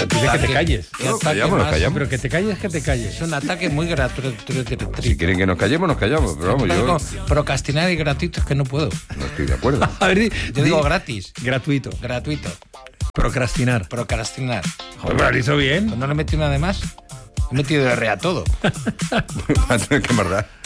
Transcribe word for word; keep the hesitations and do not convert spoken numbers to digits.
Pero dice que te calles. No, nos callamos, nos callamos. Pero que te calles, que te calles. Es un ataque muy gratuito. Si quieren que nos callemos, nos callamos. Pero vamos, yo procrastinar y gratuito es que no puedo. no estoy de acuerdo. A ver, di- Yo di- digo gratis. gratuito. Gratuito. Procrastinar. Procrastinar. Joder, pero lo hizo bien. Pues no le metí una de más. He metido R a todo. Va a tener que mardar.